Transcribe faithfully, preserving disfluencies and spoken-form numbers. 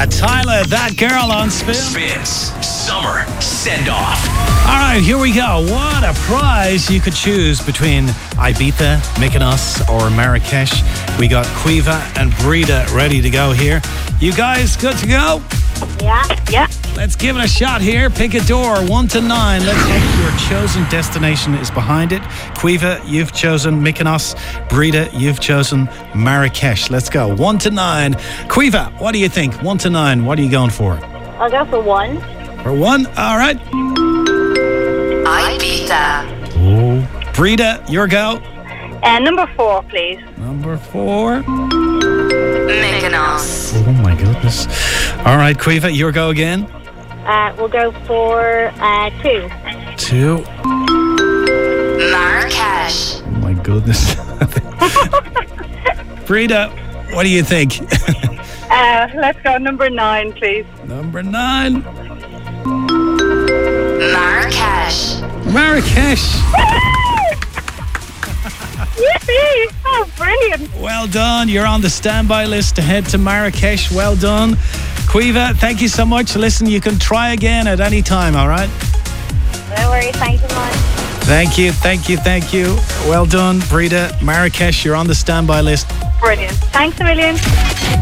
Uh, Tyler, that girl on Spin. Spins Summer Send Off. All right, here we go. What a prize. You could choose between Ibiza, Mykonos, or Marrakesh. We got Quiva and Breda ready to go here. You guys good to go? Yeah, yeah. Let's give it a shot here. Pick a door, one to nine. Let's hope your chosen destination is behind it. Quiva, you've chosen Mykonos. Breda, you've chosen Marrakesh. Let's go. One to nine. Quiva, what do you think? One to nine. What are you going for? I'll go for one. For one? All right. Ibiza. Oh. Breda, your go. Uh, number four, please. Number four. Mykonos. Oh my goodness. All right, Quiva, your go again. Uh, we'll go for uh, two. Two. Marrakesh. Oh my goodness. Breda, what do you think? Uh, let's go number nine, please. Number nine. Marrakesh. Marrakesh. Yippee! Oh, brilliant. Well done. You're on the standby list to head to Marrakesh. Well done. Quiva, thank you so much. Listen, you can try again at any time, all right? No worries. Thank you much. Thank you, thank you, thank you. Well done, Breda. Marrakesh, you're on the standby list. Brilliant. Thanks a million.